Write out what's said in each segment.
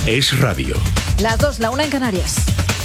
Es Radio. Las 2, la 1 en Canarias.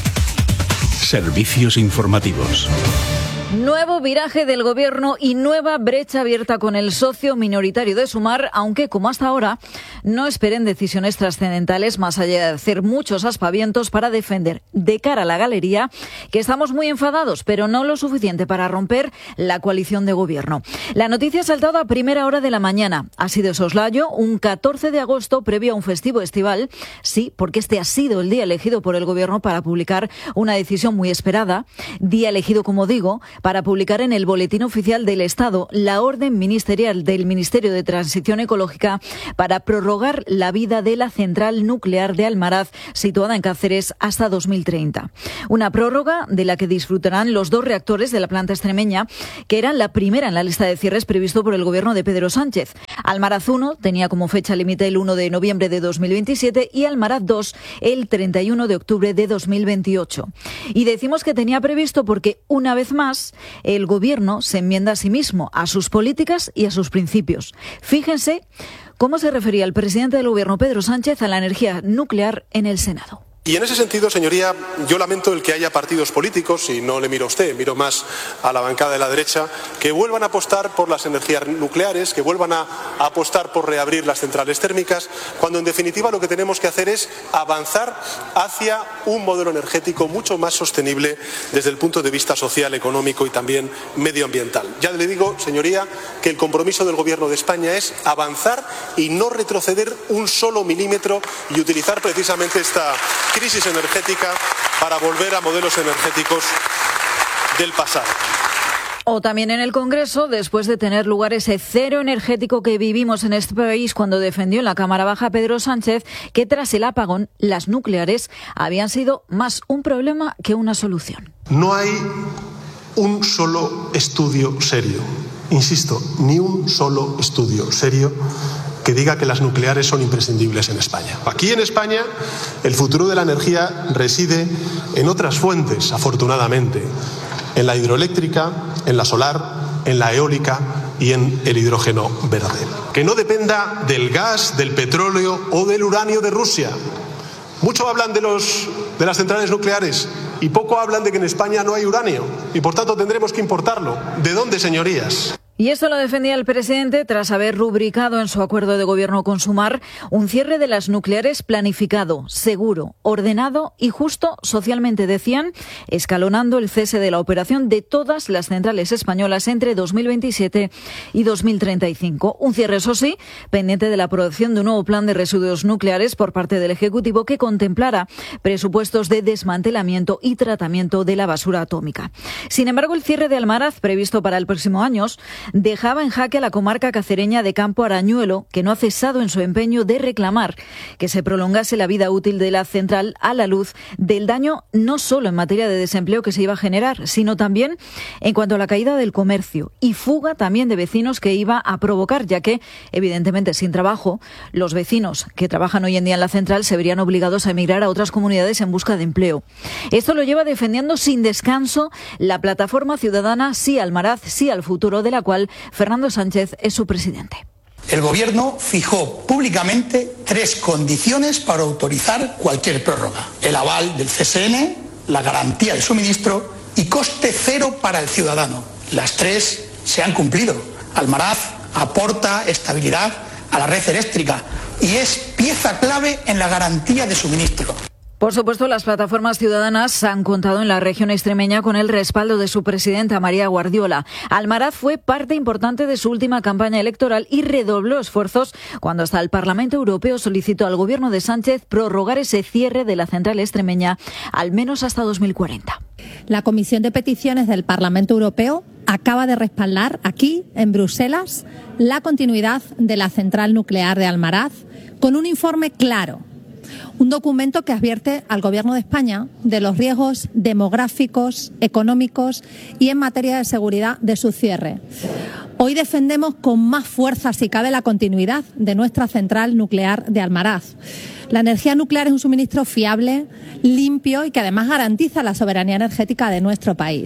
Servicios informativos. Nuevo viraje del Gobierno y nueva brecha abierta con el socio minoritario de Sumar, aunque, como hasta ahora, no esperen decisiones trascendentales más allá de hacer muchos aspavientos para defender de cara a la galería que estamos muy enfadados, pero no lo suficiente para romper la coalición de Gobierno. La noticia ha saltado a primera hora de la mañana. Ha sido soslayo, un 14 de agosto previo a un festivo estival. Sí, porque este ha sido el día elegido por el Gobierno para publicar una decisión muy esperada. Día elegido, como digo, para publicar en el Boletín Oficial del Estado la orden ministerial del Ministerio de Transición Ecológica para prorrogar la vida de la central nuclear de Almaraz, situada en Cáceres, hasta 2030. Una prórroga de la que disfrutarán los 2 reactores de la planta extremeña, que eran la primera en la lista de cierres previsto por el Gobierno de Pedro Sánchez. Almaraz 1 tenía como fecha límite el 1 de noviembre de 2027 y Almaraz 2 el 31 de octubre de 2028. Y decimos que tenía previsto porque, una vez más, el Gobierno se enmienda a sí mismo, a sus políticas y a sus principios. Fíjense cómo se refería el presidente del Gobierno, Pedro Sánchez, a la energía nuclear en el Senado. Y en ese sentido, señoría, yo lamento el que haya partidos políticos, y no le miro a usted, miro más a la bancada de la derecha, que vuelvan a apostar por las energías nucleares, que vuelvan a apostar por reabrir las centrales térmicas, cuando en definitiva lo que tenemos que hacer es avanzar hacia un modelo energético mucho más sostenible desde el punto de vista social, económico y también medioambiental. Ya le digo, señoría, que el compromiso del Gobierno de España es avanzar y no retroceder un solo milímetro y utilizar precisamente esta crisis energética para volver a modelos energéticos del pasado. O también en el Congreso, después de tener lugar ese cero energético que vivimos en este país cuando defendió en la Cámara Baja Pedro Sánchez que tras el apagón las nucleares habían sido más un problema que una solución. No hay un solo estudio serio, insisto, ni un solo estudio serio que diga que las nucleares son imprescindibles en España. Aquí en España el futuro de la energía reside en otras fuentes, afortunadamente, en la hidroeléctrica, en la solar, en la eólica y en el hidrógeno verde. Que no dependa del gas, del petróleo o del uranio de Rusia. Mucho hablan de las centrales nucleares y poco hablan de que en España no hay uranio y por tanto tendremos que importarlo. ¿De dónde, señorías? Y esto lo defendía el presidente tras haber rubricado en su acuerdo de gobierno con Sumar un cierre de las nucleares planificado, seguro, ordenado y justo socialmente, decían, escalonando el cese de la operación de todas las centrales españolas entre 2027 y 2035. Un cierre, eso sí, pendiente de la aprobación de un nuevo plan de residuos nucleares por parte del Ejecutivo que contemplara presupuestos de desmantelamiento y tratamiento de la basura atómica. Sin embargo, el cierre de Almaraz, previsto para el próximo año, dejaba en jaque a la comarca cacereña de Campo Arañuelo, que no ha cesado en su empeño de reclamar que se prolongase la vida útil de la central a la luz del daño no solo en materia de desempleo que se iba a generar, sino también en cuanto a la caída del comercio y fuga también de vecinos que iba a provocar, ya que, evidentemente, sin trabajo, los vecinos que trabajan hoy en día en la central se verían obligados a emigrar a otras comunidades en busca de empleo. Esto lo lleva defendiendo sin descanso la plataforma ciudadana Sí Almaraz, Sí al Futuro, de la cual Fernando Sánchez es su presidente. El Gobierno fijó públicamente 3 condiciones para autorizar cualquier prórroga: el aval del CSN, la garantía de suministro y coste cero para el ciudadano. Las 3 se han cumplido. Almaraz aporta estabilidad a la red eléctrica y es pieza clave en la garantía de suministro. Por supuesto, las plataformas ciudadanas han contado en la región extremeña con el respaldo de su presidenta, María Guardiola. Almaraz fue parte importante de su última campaña electoral y redobló esfuerzos cuando hasta el Parlamento Europeo solicitó al Gobierno de Sánchez prorrogar ese cierre de la central extremeña al menos hasta 2040. La Comisión de Peticiones del Parlamento Europeo acaba de respaldar aquí, en Bruselas, la continuidad de la central nuclear de Almaraz con un informe claro. Un documento que advierte al Gobierno de España de los riesgos demográficos, económicos y en materia de seguridad de su cierre. Hoy defendemos con más fuerza, si cabe, la continuidad de nuestra central nuclear de Almaraz. La energía nuclear es un suministro fiable, limpio y que además garantiza la soberanía energética de nuestro país.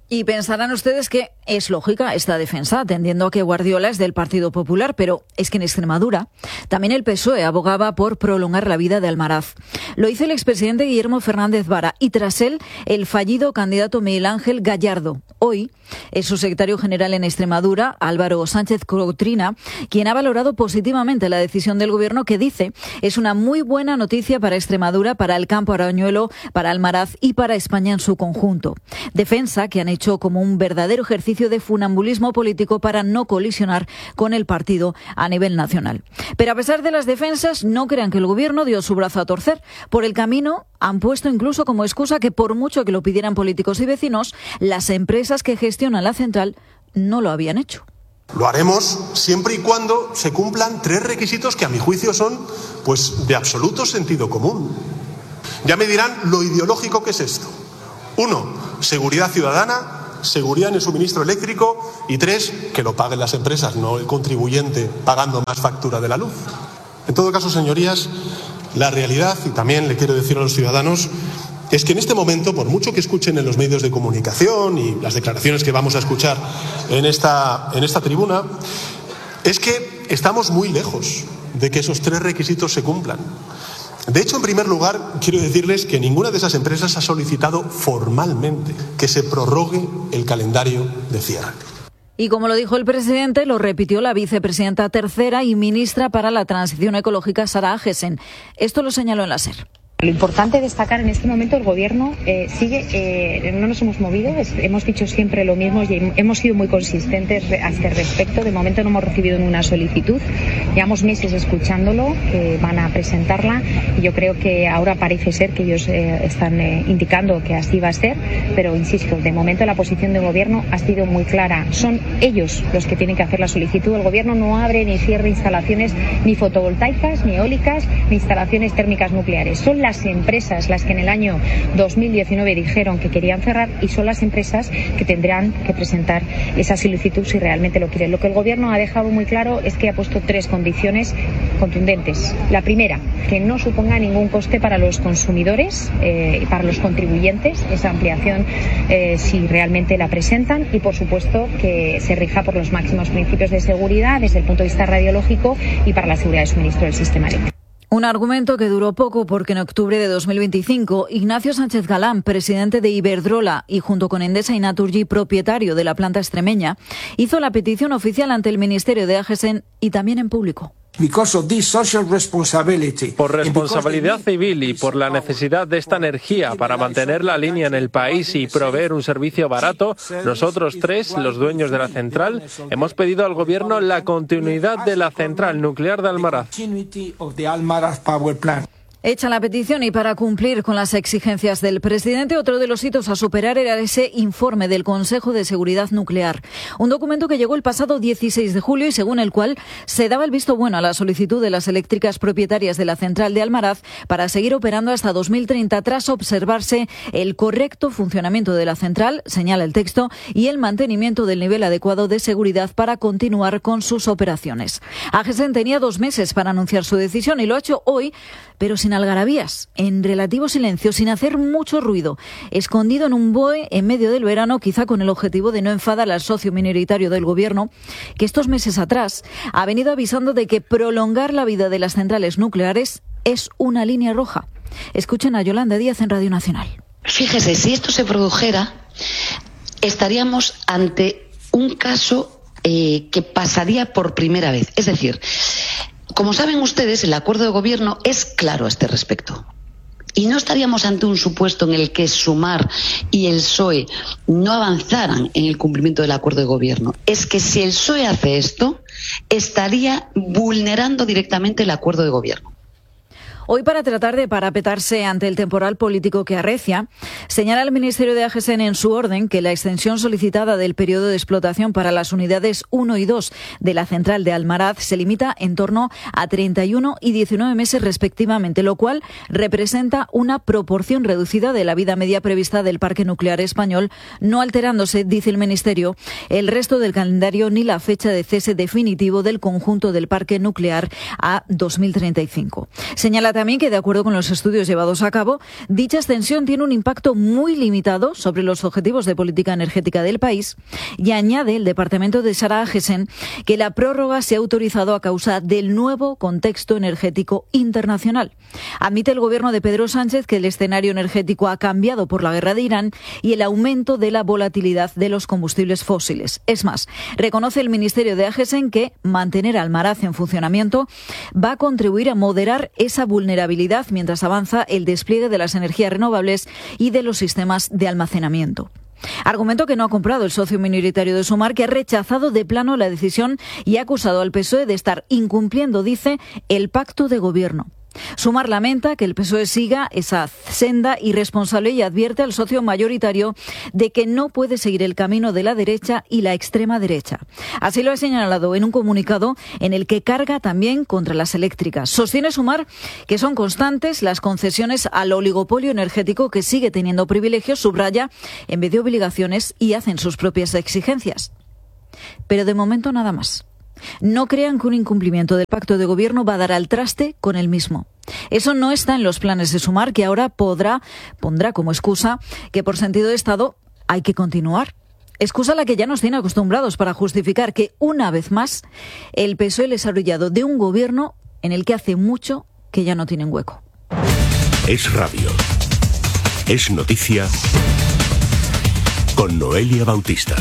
Y pensarán ustedes que es lógica esta defensa, atendiendo a que Guardiola es del Partido Popular, pero es que en Extremadura también el PSOE abogaba por prolongar la vida de Almaraz. Lo hizo el expresidente Guillermo Fernández Vara y tras él el fallido candidato Miguel Ángel Gallardo. Hoy es su secretario general en Extremadura, Álvaro Sánchez Cotrina, quien ha valorado positivamente la decisión del Gobierno, que dice es una muy buena noticia para Extremadura, para el campo arañuelo, para Almaraz y para España en su conjunto. Defensa que han hecho como un verdadero ejercicio de funambulismo político para no colisionar con el partido a nivel nacional. Pero a pesar de las defensas, no crean que el Gobierno dio su brazo a torcer. Por el camino han puesto incluso como excusa que por mucho que lo pidieran políticos y vecinos, las empresas que gestionan la central no lo habían hecho. Lo haremos siempre y cuando se cumplan 3 requisitos que a mi juicio son pues de absoluto sentido común. Ya me dirán lo ideológico que es esto. 1, seguridad ciudadana, seguridad en el suministro eléctrico y 3, que lo paguen las empresas, no el contribuyente pagando más factura de la luz. En todo caso, señorías, la realidad, y también le quiero decir a los ciudadanos, es que en este momento, por mucho que escuchen en los medios de comunicación y las declaraciones que vamos a escuchar en esta tribuna, es que estamos muy lejos de que esos 3 requisitos se cumplan. De hecho, en primer lugar, quiero decirles que ninguna de esas empresas ha solicitado formalmente que se prorrogue el calendario de cierre. Y como lo dijo el presidente, lo repitió la vicepresidenta tercera y ministra para la Transición Ecológica, Sara Agesen. Esto lo señaló en la SER. Lo importante destacar en este momento, el Gobierno sigue, no nos hemos movido, hemos dicho siempre lo mismo y hemos sido muy consistentes a este respecto. De momento no hemos recibido ninguna solicitud, llevamos meses escuchándolo, que van a presentarla y yo creo que ahora parece ser que ellos están indicando que así va a ser, pero insisto, de momento la posición del Gobierno ha sido muy clara. Son ellos los que tienen que hacer la solicitud. El Gobierno no abre ni cierra instalaciones ni fotovoltaicas, ni eólicas, ni instalaciones térmicas nucleares. Son las empresas las que en el año 2019 dijeron que querían cerrar y son las empresas que tendrán que presentar esa solicitud si realmente lo quieren. Lo que el Gobierno ha dejado muy claro es que ha puesto 3 condiciones contundentes. La primera, que no suponga ningún coste para los consumidores y para los contribuyentes, esa ampliación si realmente la presentan, y por supuesto que se rija por los máximos principios de seguridad desde el punto de vista radiológico y para la seguridad de suministro del sistema eléctrico. Un argumento que duró poco porque en octubre de 2025 Ignacio Sánchez Galán, presidente de Iberdrola y junto con Endesa y Naturgy, propietario de la planta extremeña, hizo la petición oficial ante el Ministerio de Agesen y también en público. Por responsabilidad civil y por la necesidad de esta energía para mantener la línea en el país y proveer un servicio barato, nosotros 3, los dueños de la central, hemos pedido al Gobierno la continuidad de la central nuclear de Almaraz. Hecha la petición y para cumplir con las exigencias del presidente, otro de los hitos a superar era ese informe del Consejo de Seguridad Nuclear. Un documento que llegó el pasado 16 de julio y según el cual se daba el visto bueno a la solicitud de las eléctricas propietarias de la central de Almaraz para seguir operando hasta 2030 tras observarse el correcto funcionamiento de la central, señala el texto, y el mantenimiento del nivel adecuado de seguridad para continuar con sus operaciones. Agesen tenía 2 meses para anunciar su decisión y lo ha hecho hoy, pero sin algarabías, en relativo silencio, sin hacer mucho ruido, escondido en un BOE en medio del verano, quizá con el objetivo de no enfadar al socio minoritario del Gobierno, que estos meses atrás ha venido avisando de que prolongar la vida de las centrales nucleares es una línea roja. Escuchen a Yolanda Díaz en Radio Nacional. Fíjese, si esto se produjera, estaríamos ante un caso que pasaría por primera vez. Es decir, como saben ustedes, el acuerdo de gobierno es claro a este respecto. Y no estaríamos ante un supuesto en el que Sumar y el PSOE no avanzaran en el cumplimiento del acuerdo de gobierno. Es que si el PSOE hace esto, estaría vulnerando directamente el acuerdo de gobierno. Hoy, para tratar de parapetarse ante el temporal político que arrecia, señala el Ministerio de Agesen en su orden que la extensión solicitada del periodo de explotación para las unidades 1 y 2 de la central de Almaraz se limita en torno a 31 y 19 meses respectivamente, lo cual representa una proporción reducida de la vida media prevista del parque nuclear español, no alterándose, dice el Ministerio, el resto del calendario ni la fecha de cese definitivo del conjunto del parque nuclear a 2035. Señala también que, de acuerdo con los estudios llevados a cabo, dicha extensión tiene un impacto muy limitado sobre los objetivos de política energética del país, y añade el departamento de Sara Agesen que la prórroga se ha autorizado a causa del nuevo contexto energético internacional. Admite el gobierno de Pedro Sánchez que el escenario energético ha cambiado por la guerra de Irán y el aumento de la volatilidad de los combustibles fósiles. Es más, reconoce el Ministerio de Agesen que mantener Almaraz en funcionamiento va a contribuir a moderar esa vulnerabilidad mientras avanza el despliegue de las energías renovables y de los sistemas de almacenamiento. Argumento que no ha comprado el socio minoritario de Sumar, que ha rechazado de plano la decisión y ha acusado al PSOE de estar incumpliendo, dice, el pacto de gobierno. Sumar lamenta que el PSOE siga esa senda irresponsable y advierte al socio mayoritario de que no puede seguir el camino de la derecha y la extrema derecha. Así lo ha señalado en un comunicado en el que carga también contra las eléctricas. Sostiene Sumar que son constantes las concesiones al oligopolio energético, que sigue teniendo privilegios, subraya, en vez de obligaciones, y hacen sus propias exigencias. Pero de momento nada más. No crean que un incumplimiento del pacto de gobierno va a dar al traste con el mismo. Eso no está en los planes de Sumar, que ahora pondrá como excusa que por sentido de Estado hay que continuar. Excusa a la que ya nos tiene acostumbrados para justificar que, una vez más, el PSOE les ha brillado de un gobierno en el que hace mucho que ya no tienen hueco. Es radio. Es noticia. Con Noelia Bautista.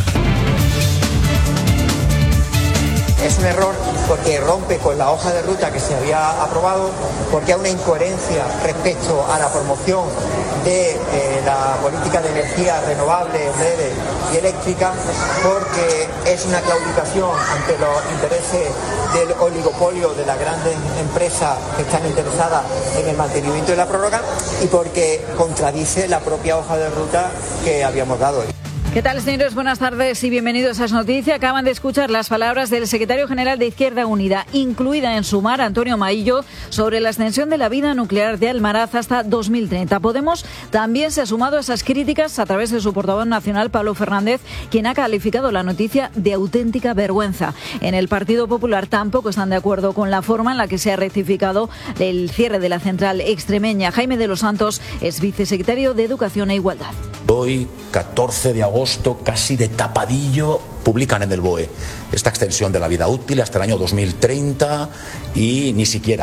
Es un error porque rompe con la hoja de ruta que se había aprobado, porque hay una incoherencia respecto a la promoción de la política de energías renovables, verdes y eléctricas, porque es una claudicación ante los intereses del oligopolio de las grandes empresas que están interesadas en el mantenimiento de la prórroga, y porque contradice la propia hoja de ruta que habíamos dado. ¿Qué tal, señores? Buenas tardes y bienvenidos a Es Noticia. Acaban de escuchar las palabras del secretario general de Izquierda Unida, incluida en Sumar, Antonio Maillo, sobre la extensión de la vida nuclear de Almaraz hasta 2030. Podemos también se ha sumado a esas críticas a través de su portavoz nacional, Pablo Fernández, quien ha calificado la noticia de auténtica vergüenza. En el Partido Popular tampoco están de acuerdo con la forma en la que se ha rectificado el cierre de la central extremeña. Jaime de los Santos es vicesecretario de Educación e Igualdad. Hoy, 14 de agosto, casi de tapadillo, publican en el BOE esta extensión de la vida útil hasta el año 2030 y ni siquiera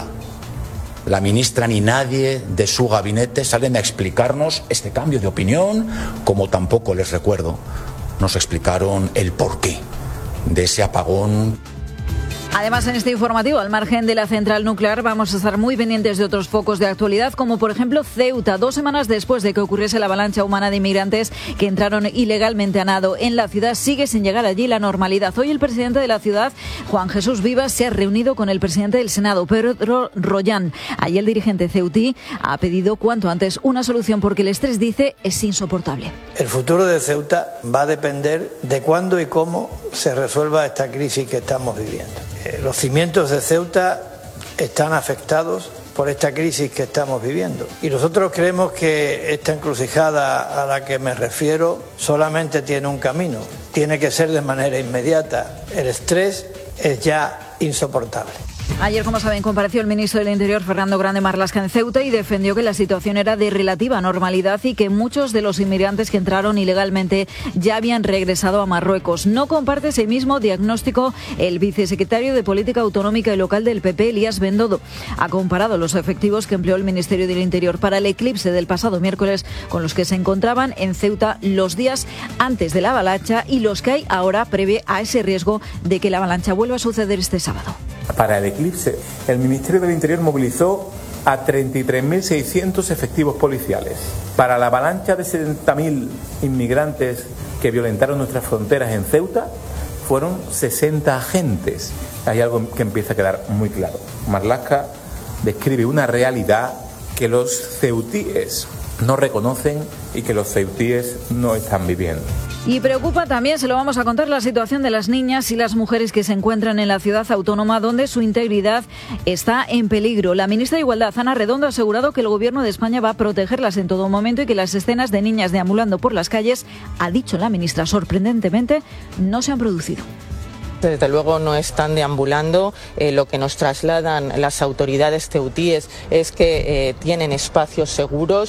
la ministra ni nadie de su gabinete salen a explicarnos este cambio de opinión, como tampoco, les recuerdo, nos explicaron el porqué de ese apagón. Además, en este informativo, al margen de la central nuclear, vamos a estar muy pendientes de otros focos de actualidad, como por ejemplo Ceuta. 2 semanas después de que ocurriese la avalancha humana de inmigrantes que entraron ilegalmente a nado en la ciudad, sigue sin llegar allí la normalidad. Hoy el presidente de la ciudad, Juan Jesús Vivas, se ha reunido con el presidente del Senado, Pedro Rollán. Allí el dirigente ceutí ha pedido cuanto antes una solución porque el estrés, dice, es insoportable. El futuro de Ceuta va a depender de cuándo y cómo se resuelva esta crisis que estamos viviendo. Los cimientos de Ceuta están afectados por esta crisis que estamos viviendo. Y nosotros creemos que esta encrucijada a la que me refiero solamente tiene un camino. Tiene que ser de manera inmediata. El estrés es ya insoportable. Ayer, como saben, compareció el ministro del Interior, Fernando Grande Marlaska, en Ceuta y defendió que la situación era de relativa normalidad y que muchos de los inmigrantes que entraron ilegalmente ya habían regresado a Marruecos. No comparte ese mismo diagnóstico el vicesecretario de Política Autonómica y Local del PP, Elías Bendodo. Ha comparado los efectivos que empleó el Ministerio del Interior para el eclipse del pasado miércoles con los que se encontraban en Ceuta los días antes de la avalancha y los que hay ahora previa a ese riesgo de que la avalancha vuelva a suceder este sábado. Para el eclipse, el Ministerio del Interior movilizó a 33.600 efectivos policiales. Para la avalancha de 70.000 inmigrantes que violentaron nuestras fronteras en Ceuta, fueron 60 agentes. Hay algo que empieza a quedar muy claro. Marlaska describe una realidad que los ceutíes no reconocen y que los ceutíes no están viviendo. Y preocupa también, se lo vamos a contar, la situación de las niñas y las mujeres que se encuentran en la ciudad autónoma donde su integridad está en peligro. La ministra de Igualdad, Ana Redondo, ha asegurado que el Gobierno de España va a protegerlas en todo momento y que las escenas de niñas deambulando por las calles, ha dicho la ministra, sorprendentemente, no se han producido. Desde luego no están deambulando. Lo que nos trasladan las autoridades ceutíes es que tienen espacios seguros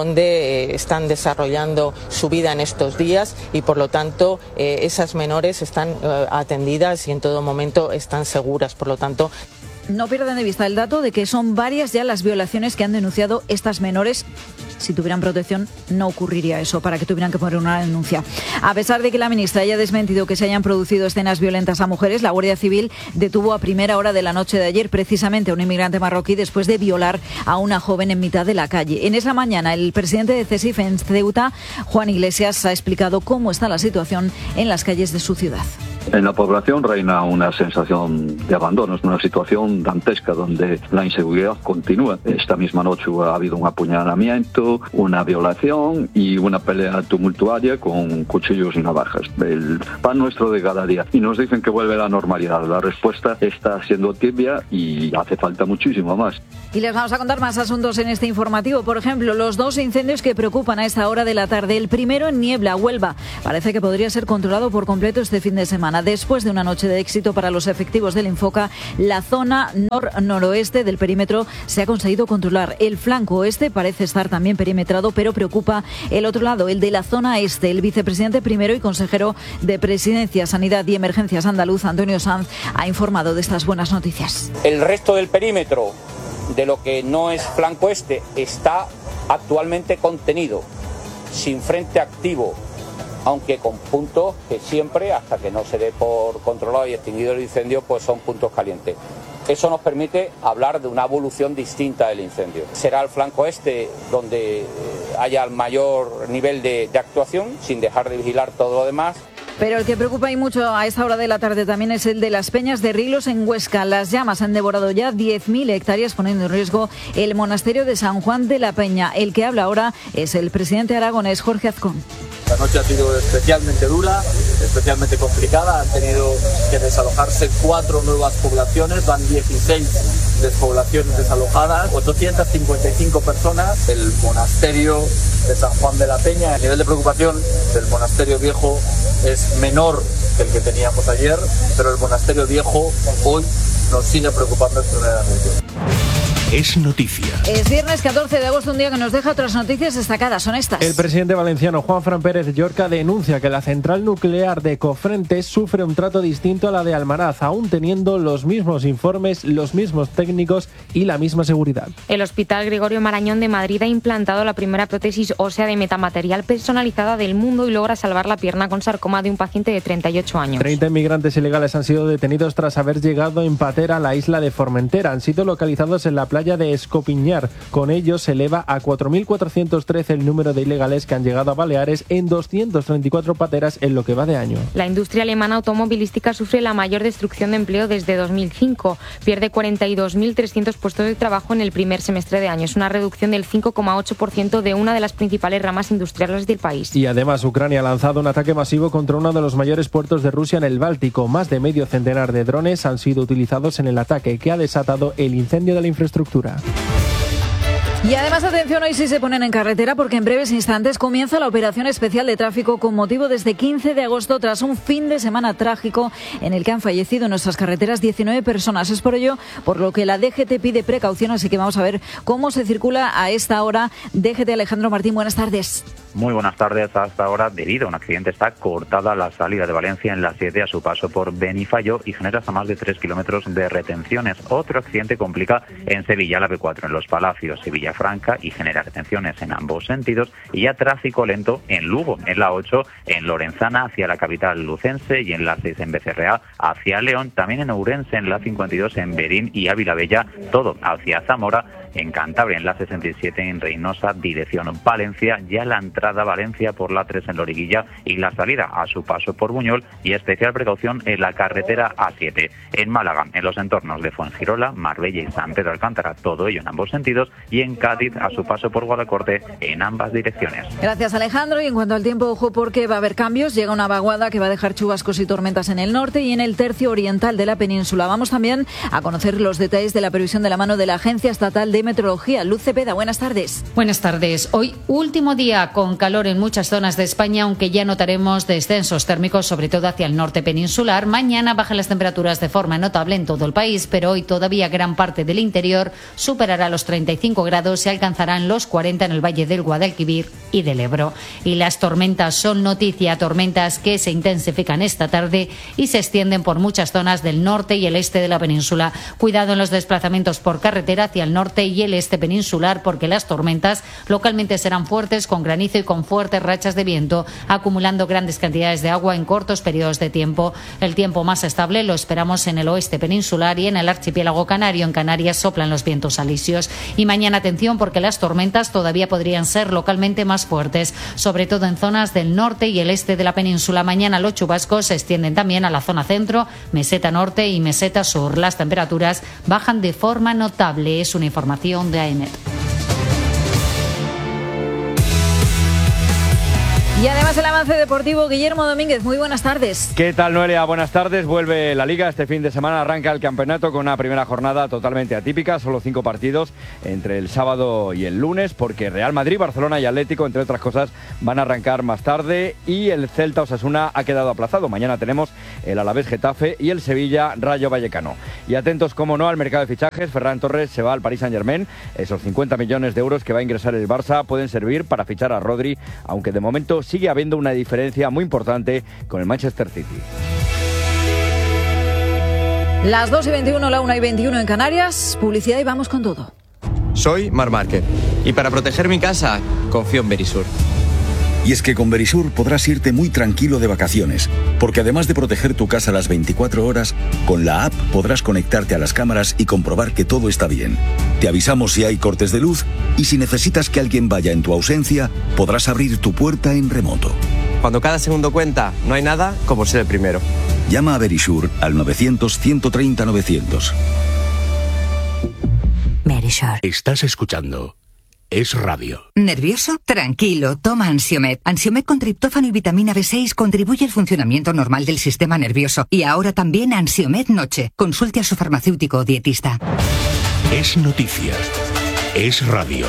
donde están desarrollando su vida en estos días y por lo tanto esas menores están atendidas y en todo momento están seguras. Por lo tanto, no pierdan de vista el dato de que son varias ya las violaciones que han denunciado estas menores. Si tuvieran protección no ocurriría eso, para que tuvieran que poner una denuncia. A pesar de que la ministra haya desmentido que se hayan producido escenas violentas a mujeres, la Guardia Civil detuvo a primera hora de la noche de ayer precisamente a un inmigrante marroquí después de violar a una joven en mitad de la calle. En esa mañana el presidente de CESIF en Ceuta, Juan Iglesias, ha explicado cómo está la situación en las calles de su ciudad. En la población reina una sensación de abandono, es una situación dantesca donde la inseguridad continúa. Esta misma noche ha habido un apuñalamiento, una violación y una pelea tumultuaria con cuchillos y navajas. El pan nuestro de cada día. Y nos dicen que vuelve la normalidad. La respuesta está siendo tibia y hace falta muchísimo más. Y les vamos a contar más asuntos en este informativo. Por ejemplo, los dos incendios que preocupan a esta hora de la tarde. El primero en Niebla, Huelva. Parece que podría ser controlado por completo este fin de semana. Después de una noche de éxito para los efectivos del Infoca, la zona noroeste del perímetro se ha conseguido controlar. El flanco oeste parece estar también perimetrado, pero preocupa el otro lado, el de la zona este. El vicepresidente primero y consejero de Presidencia, Sanidad y Emergencias andaluz, Antonio Sanz, ha informado de estas buenas noticias. El resto del perímetro de lo que no es flanco este está actualmente contenido, sin frente activo, aunque con puntos que siempre, hasta que no se dé por controlado y extinguido el incendio, pues son puntos calientes. Eso nos permite hablar de una evolución distinta del incendio. Será el flanco este donde haya el mayor nivel de actuación, sin dejar de vigilar todo lo demás. Pero el que preocupa y mucho a esta hora de la tarde también es el de las Peñas de Rilos en Huesca. Las llamas han devorado ya 10.000 hectáreas, poniendo en riesgo el monasterio de San Juan de la Peña. El que habla ahora es el presidente aragonés, Jorge Azcón. La noche ha sido especialmente dura, especialmente complicada. Han tenido que desalojarse 4 nuevas poblaciones, van 16 despoblaciones desalojadas, 855 personas. El monasterio de San Juan de la Peña, el nivel de preocupación del monasterio viejo es menor que el que teníamos ayer, pero el monasterio viejo hoy nos sigue preocupando extremadamente. Es noticia. Es viernes 14 de agosto, un día que nos deja otras noticias destacadas. Son estas. El presidente valenciano Juanfran Pérez Llorca denuncia que la central nuclear de Cofrentes sufre un trato distinto a la de Almaraz, aún teniendo los mismos informes, los mismos técnicos y la misma seguridad. El Hospital Gregorio Marañón de Madrid ha implantado la primera prótesis ósea de metamaterial personalizada del mundo y logra salvar la pierna con sarcoma de un paciente de 38 años. 30 inmigrantes ilegales han sido detenidos tras haber llegado en patera a la isla de Formentera. Han sido localizados en la playa de Escopiñar. Con ello se eleva a 4.413 el número de ilegales que han llegado a Baleares en 234 pateras en lo que va de año. La industria alemana automovilística sufre la mayor destrucción de empleo desde 2005. Pierde 42.300 puestos de trabajo en el primer semestre de año. Es una reducción del 5,8% de una de las principales ramas industriales del país. Y además Ucrania ha lanzado un ataque masivo contra uno de los mayores puertos de Rusia en el Báltico. Más de medio centenar de drones han sido utilizados en el ataque que ha desatado el incendio de la infraestructura. Y además, atención, hoy sí se ponen en carretera porque en breves instantes comienza la operación especial de tráfico con motivo desde 15 de agosto tras un fin de semana trágico en el que han fallecido en nuestras carreteras 19 personas. Es por ello por lo que la DGT pide precaución, así que vamos a ver cómo se circula a esta hora. DGT Alejandro Martín, buenas tardes. Muy buenas tardes. Hasta ahora, debido a un accidente, está cortada la salida de Valencia en la 7 a su paso por Benifallo y genera hasta más de 3 kilómetros de retenciones. Otro accidente complica en Sevilla la B4 en Los Palacios y Villafranca y genera retenciones en ambos sentidos. Y ya tráfico lento en Lugo, en la 8, en Lorenzana hacia la capital lucense y en la 6 en Becerrea hacia León. También en Ourense en la 52 en Berín y Ávila Bella, todo hacia Zamora. En Cantabria, en la 67 en Reynosa, dirección Valencia, ya la entrada a Valencia por la 3 en Loriguilla y la salida a su paso por Buñol y especial precaución en la carretera A7. En Málaga, en los entornos de Fuengirola, Marbella y San Pedro Alcántara, todo ello en ambos sentidos, y en Cádiz a su paso por Guadalcorte en ambas direcciones. Gracias, Alejandro. Y en cuanto al tiempo, ojo porque va a haber cambios. Llega una vaguada que va a dejar chubascos y tormentas en el norte y en el tercio oriental de la península. Vamos también a conocer los detalles de la previsión de la mano de la Agencia Estatal de Meteorología. Luz Cepeda, buenas tardes. Buenas tardes. Hoy último día con con calor en muchas zonas de España, aunque ya notaremos descensos térmicos, sobre todo hacia el norte peninsular. Mañana bajan las temperaturas de forma notable en todo el país, pero hoy todavía gran parte del interior superará los 35 grados y alcanzarán los 40 en el valle del Guadalquivir y del Ebro. Y las tormentas son noticia, tormentas que se intensifican esta tarde y se extienden por muchas zonas del norte y el este de la península. Cuidado en los desplazamientos por carretera hacia el norte y el este peninsular, porque las tormentas localmente serán fuertes, con granizo y con fuertes rachas de viento, acumulando grandes cantidades de agua en cortos periodos de tiempo. El tiempo más estable lo esperamos en el oeste peninsular y en el archipiélago canario. En Canarias soplan los vientos alisios. Y mañana atención, porque las tormentas todavía podrían ser localmente más fuertes, sobre todo en zonas del norte y el este de la península. Mañana los chubascos se extienden también a la zona centro, meseta norte y meseta sur. Las temperaturas bajan de forma notable. Es una información de AEMET. Y además el avance deportivo, Guillermo Domínguez, muy buenas tardes. ¿Qué tal, Noelia? Buenas tardes. Vuelve la Liga este fin de semana, arranca el campeonato con una primera jornada totalmente atípica, solo 5 partidos entre el sábado y el lunes, porque Real Madrid, Barcelona y Atlético, entre otras cosas, van a arrancar más tarde y el Celta Osasuna ha quedado aplazado. Mañana tenemos el Alavés Getafe y el Sevilla Rayo Vallecano. Y atentos, como no, al mercado de fichajes. Ferran Torres se va al Paris Saint-Germain. Esos 50 millones de euros que va a ingresar el Barça pueden servir para fichar a Rodri, aunque de momento sigue habiendo una diferencia muy importante con el Manchester City. Las 2:21, la 1:21 en Canarias. Publicidad y vamos con todo. Soy Marc Márquez y para proteger mi casa confío en Verisur. Y es que con Verisur podrás irte muy tranquilo de vacaciones, porque además de proteger tu casa las 24 horas, con la app podrás conectarte a las cámaras y comprobar que todo está bien. Te avisamos si hay cortes de luz y si necesitas que alguien vaya en tu ausencia, podrás abrir tu puerta en remoto. Cuando cada segundo cuenta, no hay nada como ser el primero. Llama a Verisur al 900-130-900. Verisur. Estás escuchando Es Radio. ¿Nervioso? Tranquilo, toma Ansiomed. Ansiomed con triptófano y vitamina B6 contribuye al funcionamiento normal del sistema nervioso. Y ahora también Ansiomed Noche. Consulte a su farmacéutico o dietista. Es noticia. Es Radio.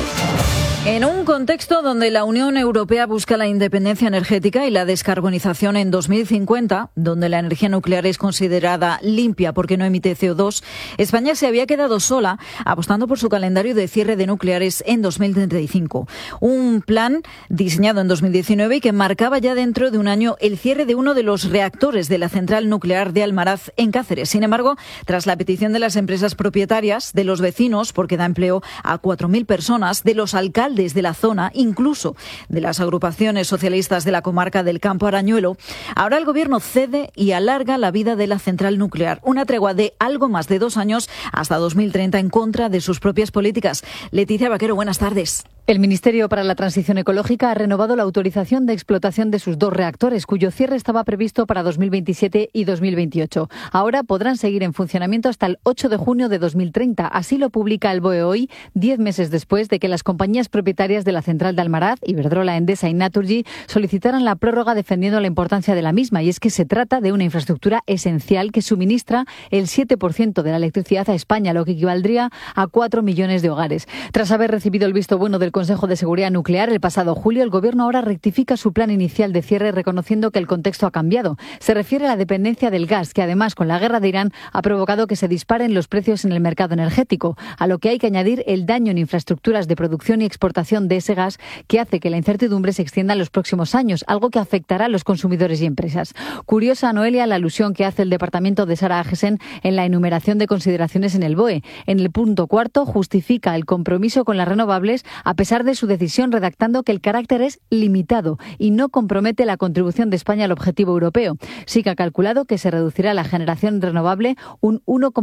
En un contexto donde la Unión Europea busca la independencia energética y la descarbonización en 2050, donde la energía nuclear es considerada limpia porque no emite CO2, España se había quedado sola apostando por su calendario de cierre de nucleares en 2035. Un plan diseñado en 2019 y que marcaba ya dentro de un año el cierre de uno de los reactores de la central nuclear de Almaraz en Cáceres. Sin embargo, tras la petición de las empresas propietarias, de los vecinos, porque da empleo a 4.000 personas, de los alcaldes de la zona, incluso de las agrupaciones socialistas de la comarca del Campo Arañuelo, ahora el Gobierno cede y alarga la vida de la central nuclear. Una tregua de algo más de 2 años hasta 2030 en contra de sus propias políticas. Leticia Vaquero, buenas tardes. El Ministerio para la Transición Ecológica ha renovado la autorización de explotación de sus 2 reactores, cuyo cierre estaba previsto para 2027 y 2028. Ahora podrán seguir en funcionamiento hasta el 8 de junio de 2030. Así lo publica el BOE hoy, 10 meses después de que las compañías propietarias de la central de Almaraz, Iberdrola, Endesa y Naturgy, solicitaran la prórroga defendiendo la importancia de la misma. Y es que se trata de una infraestructura esencial que suministra el 7% de la electricidad a España, lo que equivaldría a 4 millones de hogares. Tras haber recibido el visto bueno del Consejo de Seguridad Nuclear el pasado julio, el Gobierno ahora rectifica su plan inicial de cierre reconociendo que el contexto ha cambiado. Se refiere a la dependencia del gas, que además con la guerra de Irán ha provocado que se disparen los precios en el mercado energético, a lo que hay que añadir el daño en infraestructuras de producción y exportación de ese gas que hace que la incertidumbre se extienda en los próximos años, algo que afectará a los consumidores y empresas. Curiosa, Noelia, la alusión que hace el departamento de Sara Agesen en la enumeración de consideraciones en el BOE. En el punto 4 justifica el compromiso con las renovables a pesar de su decisión, redactando que el carácter es limitado y no compromete la contribución de España al objetivo europeo. Sí que ha calculado que se reducirá la generación renovable un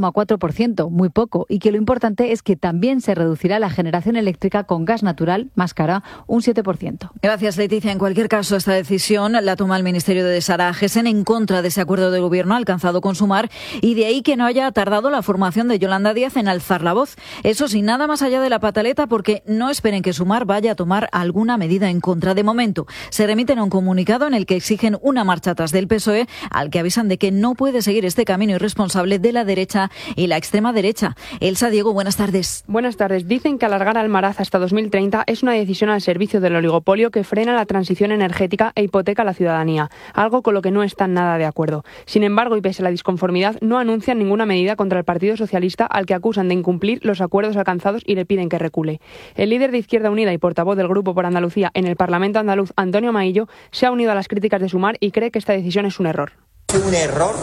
1,4%, muy poco, y que lo importante es que también se reducirá la generación eléctrica con gas natural, más cara, un 7%. Gracias, Leticia. En cualquier caso, esta decisión la toma el Ministerio de Sara Agesen en contra de ese acuerdo de gobierno alcanzado con Sumar, y de ahí que no haya tardado la formación de Yolanda Díaz en alzar la voz. Eso sin nada más allá de la pataleta, porque no esperen que que Sumar vaya a tomar alguna medida en contra. De momento, se remiten a un comunicado en el que exigen una marcha atrás del PSOE, al que avisan de que no puede seguir este camino irresponsable de la derecha y la extrema derecha. Elsa Diego, buenas tardes. Buenas tardes. Dicen que alargar Almaraz hasta 2030 es una decisión al servicio del oligopolio que frena la transición energética e hipoteca a la ciudadanía, algo con lo que no están nada de acuerdo. Sin embargo, y pese a la disconformidad, no anuncian ninguna medida contra el Partido Socialista, al que acusan de incumplir los acuerdos alcanzados y le piden que recule. El líder de Izquierda Unida y portavoz del Grupo por Andalucía en el Parlamento andaluz, Antonio Maillo, se ha unido a las críticas de Sumar y cree que esta decisión es un error. Un error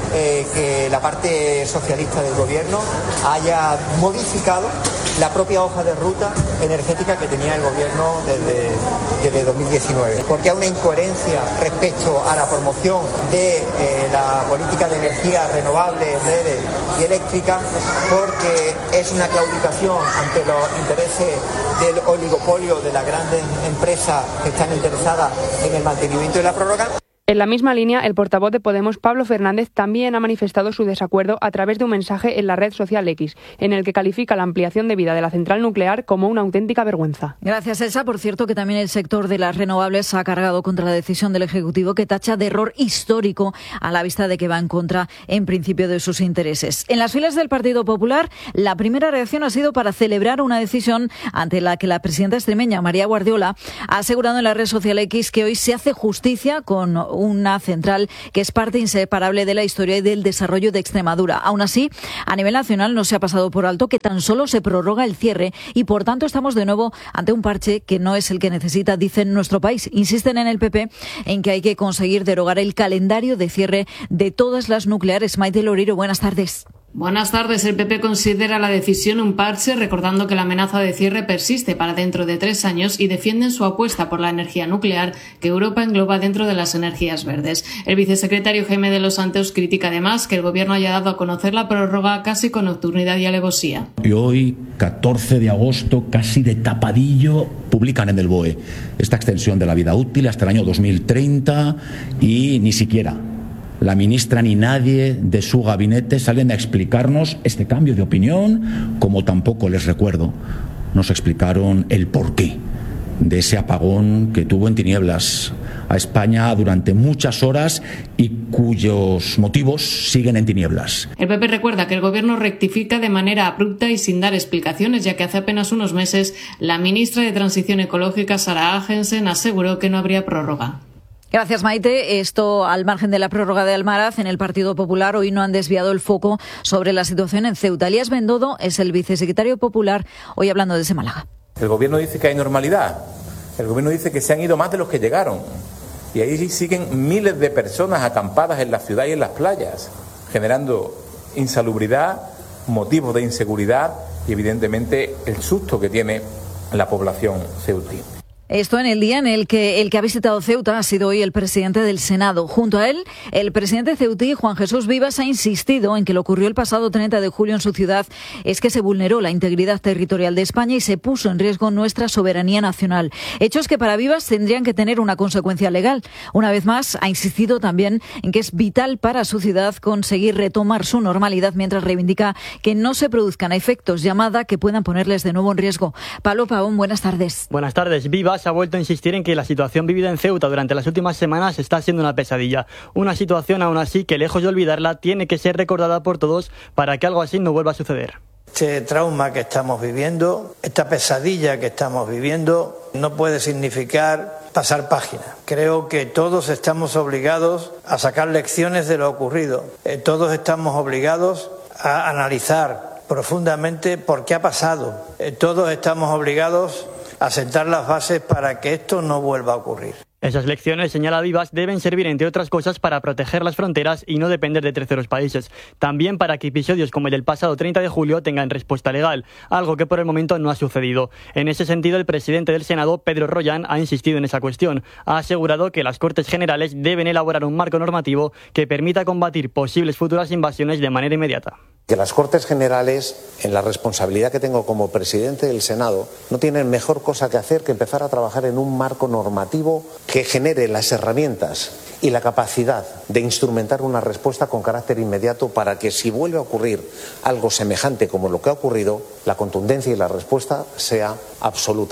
que la parte socialista del gobierno haya modificado la propia hoja de ruta energética que tenía el gobierno desde 2019. Porque hay una incoherencia respecto a la promoción de la política de energías renovables, verdes y eléctricas, porque es una claudicación ante los intereses del oligopolio de las grandes empresas que están interesadas en el mantenimiento de la prórroga. En la misma línea, el portavoz de Podemos, Pablo Fernández, también ha manifestado su desacuerdo a través de un mensaje en la red social X, en el que califica la ampliación de vida de la central nuclear como una auténtica vergüenza. Gracias, Elsa. Por cierto, que también el sector de las renovables ha cargado contra la decisión del Ejecutivo, que tacha de error histórico a la vista de que va en contra, en principio, de sus intereses. En las filas del Partido Popular, la primera reacción ha sido para celebrar una decisión ante la que la presidenta extremeña, María Guardiola, ha asegurado en la red social X que hoy se hace justicia con una central que es parte inseparable de la historia y del desarrollo de Extremadura. Aún así, a nivel nacional no se ha pasado por alto que tan solo se prorroga el cierre y, por tanto, estamos de nuevo ante un parche que no es el que necesita, dicen, nuestro país. Insisten en el PP en que hay que conseguir derogar el calendario de cierre de todas las nucleares. Maite Loriro, buenas tardes. Buenas tardes. El PP considera la decisión un parche, recordando que la amenaza de cierre persiste para dentro de 3 años y defienden su apuesta por la energía nuclear, que Europa engloba dentro de las energías verdes. El vicesecretario Jaime de los Santos critica además que el Gobierno haya dado a conocer la prórroga casi con nocturnidad y alevosía. Y hoy, 14 de agosto, casi de tapadillo, publican en el BOE esta extensión de la vida útil hasta el año 2030 y ni siquiera la ministra ni nadie de su gabinete salen a explicarnos este cambio de opinión, como tampoco, les recuerdo, nos explicaron el porqué de ese apagón que tuvo en tinieblas a España durante muchas horas y cuyos motivos siguen en tinieblas. El PP recuerda que el Gobierno rectifica de manera abrupta y sin dar explicaciones, ya que hace apenas unos meses la ministra de Transición Ecológica, Sara Agensen, aseguró que no habría prórroga. Gracias, Maite. Esto al margen de la prórroga de Almaraz, en el Partido Popular hoy no han desviado el foco sobre la situación en Ceuta. Elías Bendodo es el vicesecretario popular, hoy hablando desde Málaga. El Gobierno dice que hay normalidad. El Gobierno dice que se han ido más de los que llegaron. Y ahí siguen miles de personas acampadas en la ciudad y en las playas, generando insalubridad, motivos de inseguridad y, evidentemente, el susto que tiene la población ceutí. Esto en el día en el que ha visitado Ceuta ha sido hoy el presidente del Senado. Junto a él, el presidente ceutí, Juan Jesús Vivas, ha insistido en que lo ocurrió el pasado 30 de julio en su ciudad es que se vulneró la integridad territorial de España y se puso en riesgo nuestra soberanía nacional. Hechos que para Vivas tendrían que tener una consecuencia legal. Una vez más, ha insistido también en que es vital para su ciudad conseguir retomar su normalidad, mientras reivindica que no se produzcan efectos llamada que puedan ponerles de nuevo en riesgo. Pablo Pavón, buenas tardes. Buenas tardes. Vivas ha vuelto a insistir en que la situación vivida en Ceuta durante las últimas semanas está siendo una pesadilla. Una situación, aún así, que lejos de olvidarla, tiene que ser recordada por todos para que algo así no vuelva a suceder. Este trauma que estamos viviendo, esta pesadilla que estamos viviendo, no puede significar pasar página. Creo que todos estamos obligados a sacar lecciones de lo ocurrido. Todos estamos obligados a analizar profundamente por qué ha pasado. Todos estamos obligados a sentar las bases para que esto no vuelva a ocurrir. Esas lecciones, señala Vivas, deben servir, entre otras cosas, para proteger las fronteras y no depender de terceros países. También para que episodios como el del pasado 30 de julio tengan respuesta legal, algo que por el momento no ha sucedido. En ese sentido, el presidente del Senado, Pedro Rollán, ha insistido en esa cuestión. Ha asegurado que las Cortes Generales deben elaborar un marco normativo que permita combatir posibles futuras invasiones de manera inmediata. Que las Cortes Generales, en la responsabilidad que tengo como presidente del Senado, no tienen mejor cosa que hacer que empezar a trabajar en un marco normativo que genere las herramientas y la capacidad de instrumentar una respuesta con carácter inmediato para que, si vuelve a ocurrir algo semejante como lo que ha ocurrido, la contundencia y la respuesta sea absoluta.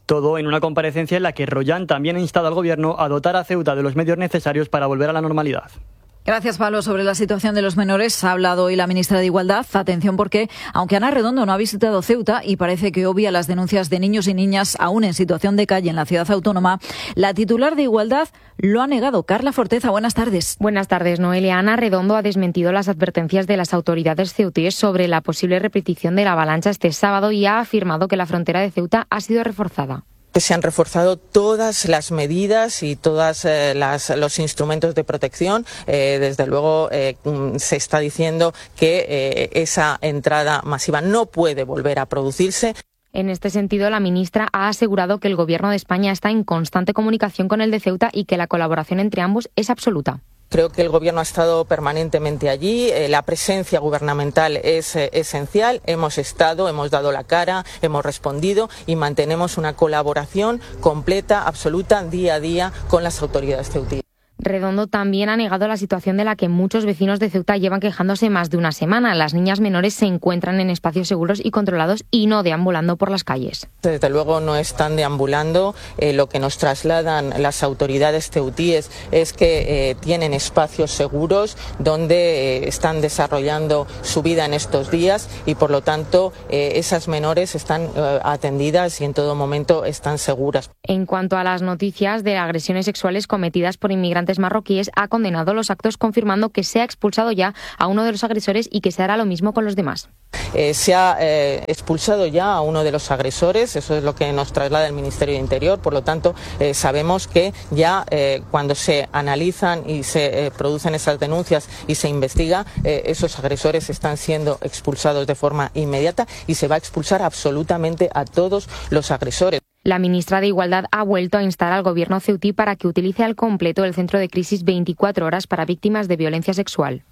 Todo en una comparecencia en la que Royán también ha instado al Gobierno a dotar a Ceuta de los medios necesarios para volver a la normalidad. Gracias, Pablo. Sobre la situación de los menores ha hablado hoy la ministra de Igualdad. Atención porque, aunque Ana Redondo no ha visitado Ceuta y parece que obvia las denuncias de niños y niñas aún en situación de calle en la ciudad autónoma, la titular de Igualdad lo ha negado. Carla Forteza, buenas tardes. Buenas tardes, Noelia. Ana Redondo ha desmentido las advertencias de las autoridades ceutíes sobre la posible repetición de la avalancha este sábado y ha afirmado que la frontera de Ceuta ha sido reforzada. Se han reforzado todas las medidas y todos los instrumentos de protección. Desde luego se está diciendo que esa entrada masiva no puede volver a producirse. En este sentido, la ministra ha asegurado que el Gobierno de España está en constante comunicación con el de Ceuta y que la colaboración entre ambos es absoluta. Creo que el Gobierno ha estado permanentemente allí, la presencia gubernamental es esencial, hemos dado la cara, hemos respondido y mantenemos una colaboración completa, absoluta, día a día con las autoridades ceutíes. Redondo también ha negado la situación de la que muchos vecinos de Ceuta llevan quejándose más de una semana. Las niñas menores se encuentran en espacios seguros y controlados y no deambulando por las calles. Desde luego no están deambulando. Lo que nos trasladan las autoridades ceutíes es que tienen espacios seguros donde están desarrollando su vida en estos días y por lo tanto esas menores están atendidas y en todo momento están seguras. En cuanto a las noticias de agresiones sexuales cometidas por inmigrantes marroquíes, ha condenado los actos confirmando que se ha expulsado ya a uno de los agresores y que se hará lo mismo con los demás. Se ha expulsado ya a uno de los agresores, eso es lo que nos traslada el Ministerio de Interior, por lo tanto sabemos que ya cuando se analizan y se producen esas denuncias y se investiga, esos agresores están siendo expulsados de forma inmediata y se va a expulsar absolutamente a todos los agresores. La ministra de Igualdad ha vuelto a instar al Gobierno ceutí para que utilice al completo el centro de crisis 24 horas para víctimas de violencia sexual.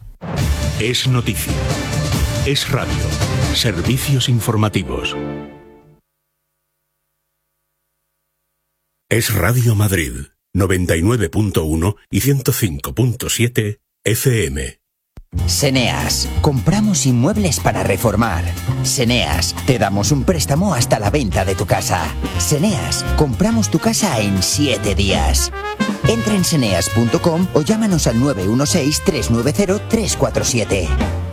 Es noticia. Es radio. Servicios informativos. Es Radio Madrid, 99.1 y 105.7 FM. Seneas, compramos inmuebles para reformar. Seneas, te damos un préstamo hasta la venta de tu casa. Seneas, compramos tu casa en 7 días. Entra en seneas.com o llámanos al 916-390-347.